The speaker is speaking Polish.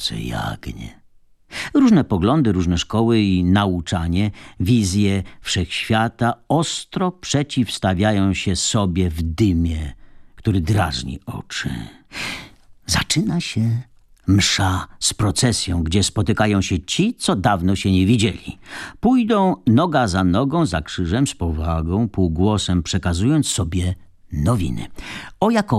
płonące jagnię. Różne poglądy, różne szkoły i nauczanie, wizje wszechświata ostro przeciwstawiają się sobie w dymie, który drażni oczy. Zaczyna się msza z procesją, gdzie spotykają się ci, co dawno się nie widzieli. Pójdą noga za nogą, za krzyżem, z powagą, półgłosem przekazując sobie nowiny. O jako